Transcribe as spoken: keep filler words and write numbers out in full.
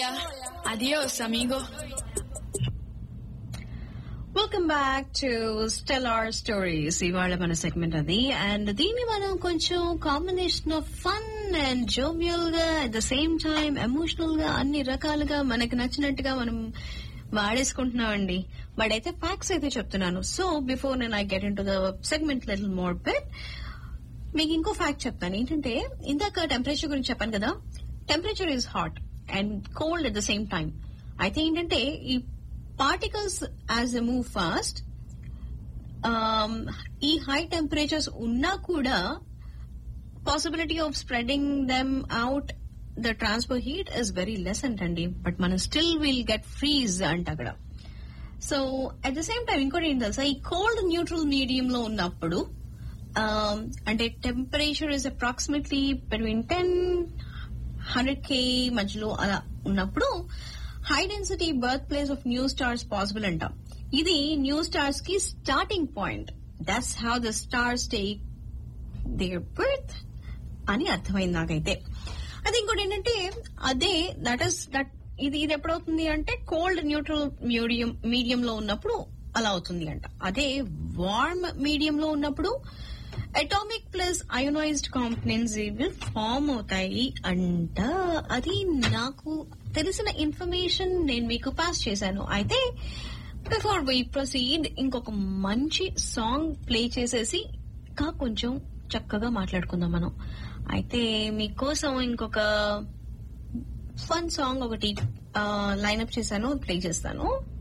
ya. Adios, amigo. Welcome back to stellar stories. ఇవాళ మన segment అది. అండ్ దీన్ని మనం కొంచెం combination of fun and jovial గా at the same time emotional గా అన్ని రకాలుగా మనకు నచ్చినట్టుగా మనం వాడేసుకుంటున్నామండి. బట్ అయితే ఫ్యాక్ట్స్ అయితే చెప్తున్నాను. సో బిఫోర్ నేను I get in to the segment little more bit, మీకు ఇంకో ఫ్యాక్ట్ చెప్తాను. ఏంటంటే ఇందాక టెంపరేచర్ గురించి చెప్పాను కదా, temperature is hot and cold at the same time. అయితే ఏంటంటే ఈ particles as a move fast, ఈ హై టెంపరేచర్స్ ఉన్నా కూడా possibility of spreading them out the transfer heat is very less అంటండి. బట్ మనం స్టిల్ విల్ గెట్ ఫ్రీజ్ అంట అక్కడ. So at the same time ఇంకోటి ఏం తెలుసా, ఈ కోల్డ్ న్యూట్రల్ మీడియం లో ఉన్నప్పుడు అంటే temperature is approximately between ten hundred కే మధ్యలో అలా ఉన్నప్పుడు high density birth place of new stars possible అంట. ఇది న్యూ స్టార్స్ కి starting point. That's how the stars take their birth అని అర్థమైంది నాకైతే. అది ఇంకోటి ఏంటంటే అదే దట్ ఇస్ దట్ ఇది ఇది ఎప్పుడవుతుంది అంటే కోల్డ్ న్యూట్రల్ మీడియం మీడియం లో ఉన్నప్పుడు అలా అవుతుంది అంట. అదే వార్మ్ మీడియం లో ఉన్నప్పుడు atomic plus ionised components will form అవుతాయి అంట. అది నాకు తెలిసిన ఇన్ఫర్మేషన్ నేను మీకు పాస్ చేశాను. అయితే బిఫోర్ వి ప్రొసీడ్ ఇంకొక మంచి సాంగ్ ప్లే చేసేసి ఇంకా కొంచెం చక్కగా మాట్లాడుకుందాం మనం. అయితే మీకోసం ఇంకొక ఫన్ సాంగ్ ఒకటి లైన్అప్ చేశాను, ప్లే చేస్తాను.